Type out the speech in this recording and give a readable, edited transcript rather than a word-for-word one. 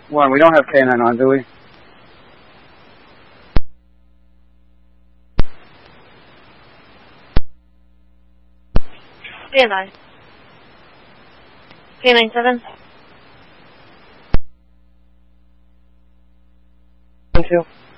One, we don't have K9 on, do we? Stand by. K97. 1-2.